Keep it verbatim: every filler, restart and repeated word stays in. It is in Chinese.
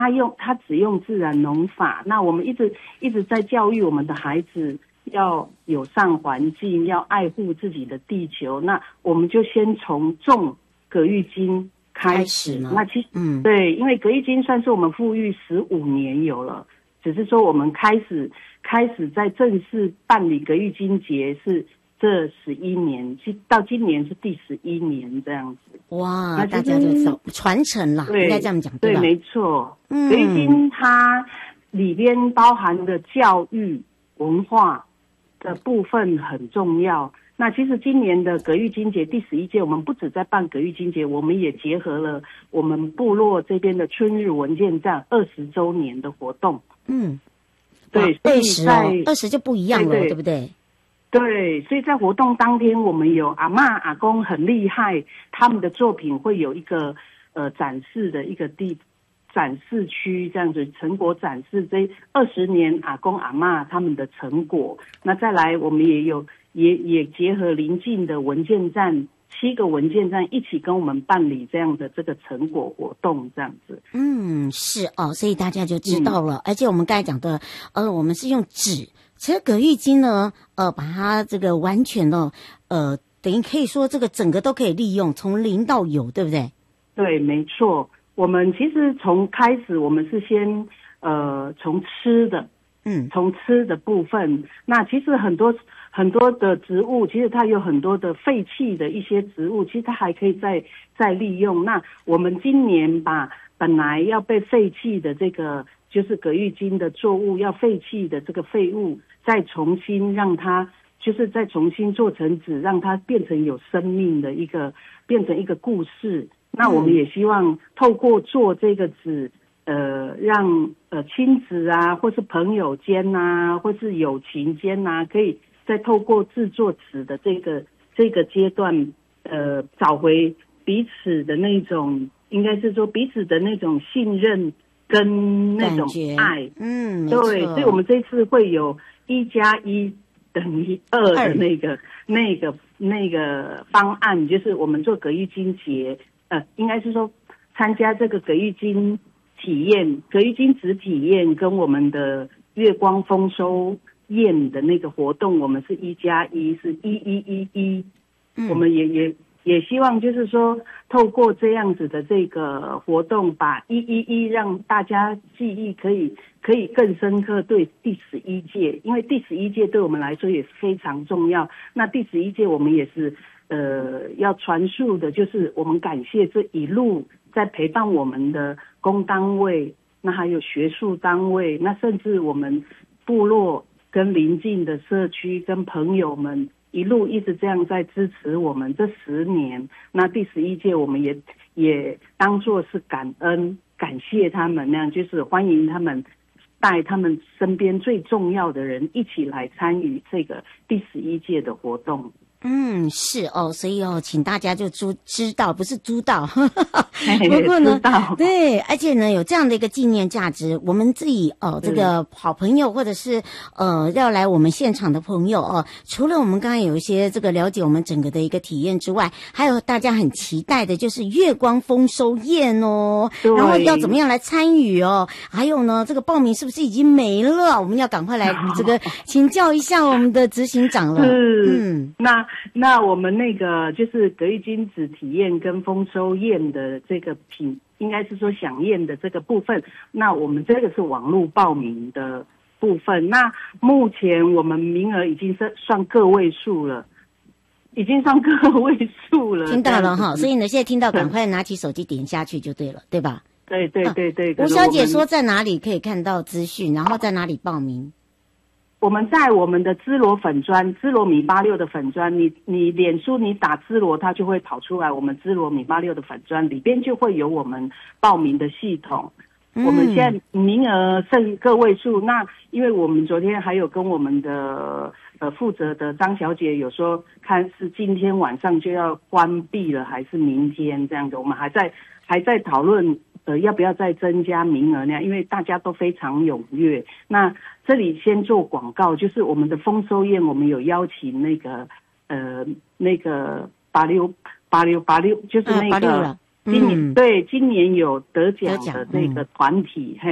他用他只用自然农法，那我们一直一直在教育我们的孩子要友善环境，要爱护自己的地球。那我们就先从种葛郁金开始。开始那其实嗯，对，因为葛郁金算是我们富裕十五年有了，只是说我们开始开始在正式办理葛郁金节是这十一年，到今年是第十一年这样子。 哇，那大家就知道传承啦，应该这样讲对吧？ 对，没错。嗯，葛郁金它里边包含的教育文化的部分很重要。那其实今年的葛郁金节第十一届，我们不止在办葛郁金节，我们也结合了我们部落这边的春日文件站二十周年的活动。 嗯， 对， 二十哦，二十就不一样了， 对, 对不对？ 对，所以在活动当天，我们有阿嬷阿公很厉害，他们的作品会有一个呃展示的一个地展示区，这样子成果展示这二十年阿公阿嬷他们的成果。那再来，我们也有也也结合邻近的文件站，七个文件站一起跟我们办理这样的这个成果活动，这样子。 嗯，是哦，所以大家就知道了。嗯、而且我们刚才讲的，呃，我们是用纸。其实葛郁金呢，呃，把它这个完全的，呃，等于可以说这个整个都可以利用，从零到有，对不对？ 对，没错。我们其实从开始，我们是先呃从吃的，嗯，从吃的部分。那其实很多很多的植物，其实它有很多的废弃的一些植物，其实它还可以再再利用。那我们今年把本来要被废弃的这个，就是葛郁金的作物要废弃的这个废物，再重新让它，就是再重新做成纸，让它变成有生命的一个，变成一个故事。那我们也希望透过做这个纸，呃，让呃亲子啊，或是朋友间啊，或是友情间啊，可以再透过制作纸的这个这个阶段，呃，找回彼此的那种，应该是说彼此的那种信任跟那种爱。 嗯， 对，所以我们这次会有一加一等于二的那个那个那个方案，就是我们做葛郁金节。呃，应该是说参加这个葛郁金体验、葛郁金纸体验跟我们的月光丰收宴的那个活动，我们是一加一，是一一一一。嗯，我们也也也希望就是说，透过这样子的这个活动，把一一一让大家记忆可以可以更深刻。对第十一届，因为第十一届对我们来说也非常重要。那第十一届我们也是。呃，要传述的就是我们感谢这一路在陪伴我们的公单位，那还有学术单位，那甚至我们部落跟邻近的社区跟朋友们一路一直这样在支持我们这十年。那第十一届我们也也当作是感恩感谢他们，那样就是欢迎他们带他们身边最重要的人一起来参与这个第十一届的活动。 嗯，是哦，所以哦，请大家就知知道，不是知道。不过呢，对，而且呢，有这样的一个纪念价值，我们自己哦，这个好朋友或者是呃要来我们现场的朋友哦，除了我们刚刚有一些这个了解我们整个的一个体验之外，还有大家很期待的就是月光丰收宴哦，然后要怎么样来参与哦？还有呢，这个报名是不是已经没了？我们要赶快来这个请教一下我们的执行长了。 嗯，那。那我们那个就是葛郁金纸体验跟丰收宴的这个品，应该是说飨宴的这个部分，那我们这个是网络报名的部分。那目前我们名额已经是算个位数了，已经算个位数了。 听到了哈，所以呢，现在听到赶快拿起手机点下去就对了，对吧？ 对对对对。 吴小姐说在哪里可以看到资讯，然后在哪里报名？ 我们在我们的芝罗粉专，芝罗米八六的粉专，你你脸书你打芝罗，它就会跑出来。我们芝罗米八六的粉专里边就会有我们报名的系统。嗯、我们现在名额剩个位数，那因为我们昨天还有跟我们的呃负责的张小姐有说，看是今天晚上就要关闭了，还是明天这样子，我们还在还在讨论。呃，要不要再增加名额呢？因为大家都非常踊跃。那这里先做广告，就是我们的丰收宴，我们有邀请那个呃那个八六八六八六，就是那个、 今年、嗯、对今年有得奖的那个团体。